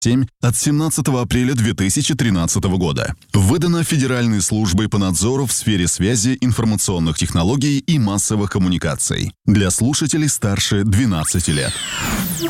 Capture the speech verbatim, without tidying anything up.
семь от семнадцатого апреля две тысячи тринадцатого года. Выдано Федеральной службой по надзору в сфере связи, информационных технологий и массовых коммуникаций. Для слушателей старше двенадцати лет.